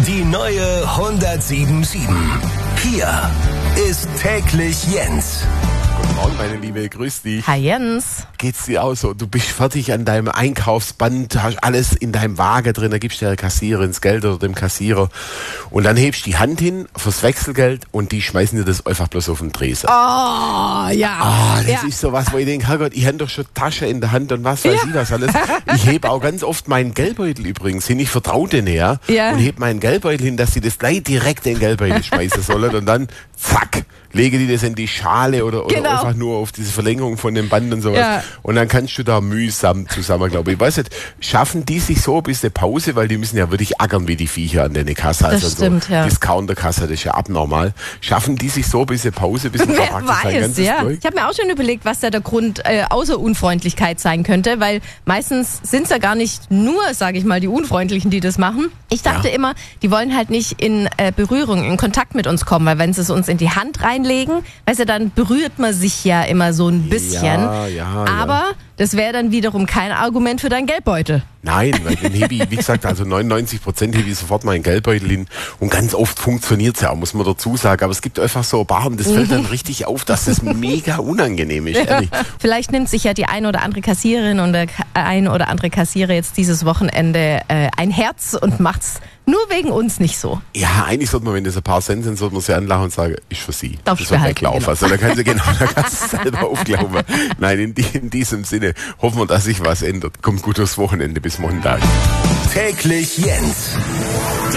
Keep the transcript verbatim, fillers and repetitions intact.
Die neue hundertsieben Komma sieben. Hier ist täglich Jens. Guten Morgen, meine Liebe, grüß dich. Hi Jens. Geht's dir auch so? Du bist fertig an deinem Einkaufsband, hast alles in deinem Waage drin, da gibst du der Kassiererin das Geld oder dem Kassierer und dann hebst du die Hand hin fürs Wechselgeld und die schmeißen dir das einfach bloß auf den Tresen. Oh, ja. Ah, das ja. ist so was, wo ich denke, Herrgott, ich habe doch schon Tasche in der Hand und was weiß Ja. ich was alles. Ich hebe auch ganz oft meinen Geldbeutel übrigens hin, ich vertraue denen her Ja. und hebe meinen Geldbeutel hin, dass sie das gleich direkt in den Geldbeutel schmeißen sollen und dann, zack, lege die das in die Schale oder, oder Genau. einfach nur auf diese Verlängerung von dem Band und sowas. Ja. Und dann kannst du da mühsam zusammen, glaube ich. Ich weiß nicht, schaffen die sich so bis eine Pause, weil die müssen ja wirklich ackern wie die Viecher an der Kasse. Das Also stimmt, so ja. Discounter-Kasse, das ist ja abnormal. Schaffen die sich so bis eine Pause, bis man Wer praktisch sein weiß, ganzes ja. Zeug? Ich habe mir auch schon überlegt, was da der Grund äh, außer Unfreundlichkeit sein könnte, weil meistens sind es ja gar nicht nur, sage ich mal, die Unfreundlichen, die das machen. Ich dachte Ja. immer, die wollen halt nicht in äh, Berührung, in Kontakt mit uns kommen, weil wenn sie es uns in die Hand reinlegen, weißt du, dann berührt man sich ja immer so ein bisschen. Ja, ja, Aber ja. das wäre dann wiederum kein Argument für deinen Geldbeutel. Nein, weil den hebe ich, wie gesagt, also neunundneunzig Prozent hebe ich sofort meinen Geldbeutel hin und ganz oft funktioniert es ja, muss man dazu sagen, aber es gibt einfach so ein paar und das fällt dann richtig auf, dass das mega unangenehm ist, ehrlich. Vielleicht nimmt sich ja die eine oder andere Kassiererin und der ein oder andere Kassierer jetzt dieses Wochenende äh, ein Herz und macht's nur wegen uns nicht so. Ja, eigentlich sollte man, wenn das ein paar Cent sind, sollte man sie anlachen und sagen, ist für sie. Darf das ich soll behalten, weglaufen. genau. Also da kann sie genau, da kann sie selber aufglauben. Nein, in, die, in diesem Sinne hoffen wir, dass sich was ändert. Kommt gut durchs Wochenende bis Montag. Täglich Jens.